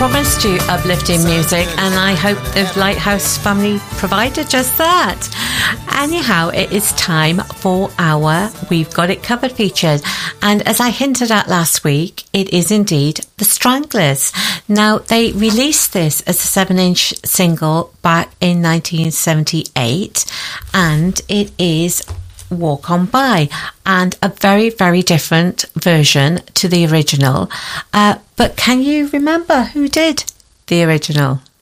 promised you uplifting music, and I hope the Lighthouse family provided just that. Anyhow, it is time for our We've Got It Covered featured. And as I hinted at last week, it is indeed The Stranglers. Now, they released this as a 7-inch single back in 1978, and it is Walk On By, and a very, very different version to the original. But can you remember who did the original?